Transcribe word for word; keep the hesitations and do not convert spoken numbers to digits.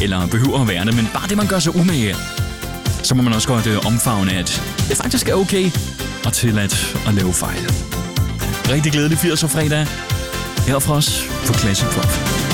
eller behøver at være det, men bare det, man gør sig umage, så må man også godt øh, omfavne, at det faktisk er okay og tilladt at lave fejl. Rigtig glædelig firserne fredag her fra os på Classic Pop.